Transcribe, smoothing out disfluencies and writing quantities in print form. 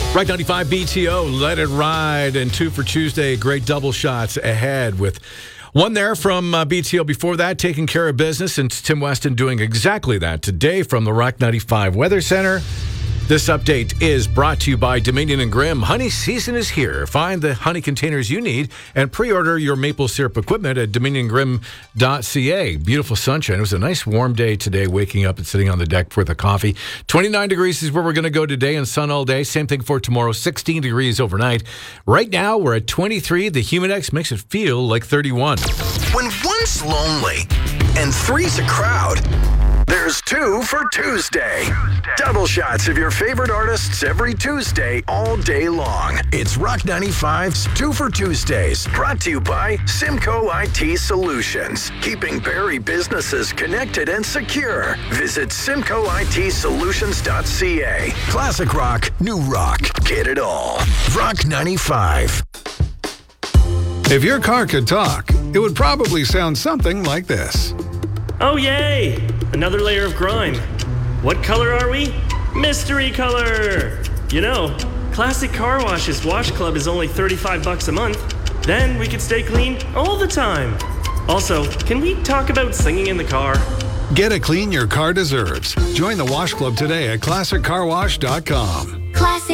Right 95 BTO, Let It Ride, and 2 for Tuesday. Great double shots ahead with one there from BTO before that, taking care of business, and Tim Weston doing exactly that today from the Rock 95 Weather Center. This update is brought to you by Dominion and Grimm. Honey season is here. Find the honey containers you need and pre-order your maple syrup equipment at dominiongrimm.ca. Beautiful sunshine. It was a nice warm day today, waking up and sitting on the deck with a coffee. 29 degrees is where we're going to go today, and sun all day. Same thing for tomorrow, 16 degrees overnight. Right now, we're at 23. The Humidex makes it feel like 31. When one's lonely and three's a crowd, there's 2 for Tuesday. Double shots of your favorite artists every Tuesday, all day long. It's Rock 95's 2 for Tuesdays, brought to you by Simcoe IT Solutions, keeping Barrie businesses connected and secure. Visit simcoeitsolutions.ca. Classic rock, new rock, get it all. Rock 95. If your car could talk, it would probably sound something like this. Oh, yay! Another layer of grime. What color are we? Mystery color! You know, Classic Car Wash's Wash Club is only $35 a month. Then we could stay clean all the time. Also, can we talk about singing in the car? Get a clean your car deserves. Join the Wash Club today at ClassicCarWash.com. Classic